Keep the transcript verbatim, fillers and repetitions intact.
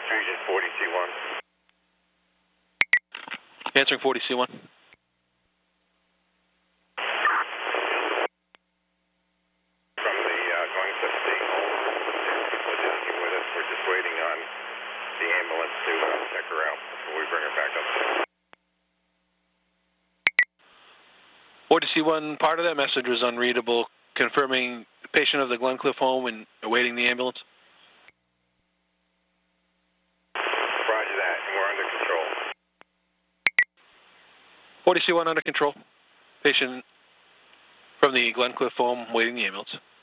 Region forty C one. Answering forty C one. From the uh, going to the home, there's people down here with us. We're just waiting on the ambulance to uh, check her out before we bring her back up. forty C one, part of that message was unreadable, confirming the patient of the Glencliff home and awaiting the ambulance. Roger that, and we're under control. forty C one under control. Patient from the Glencliff home waiting the ambulance.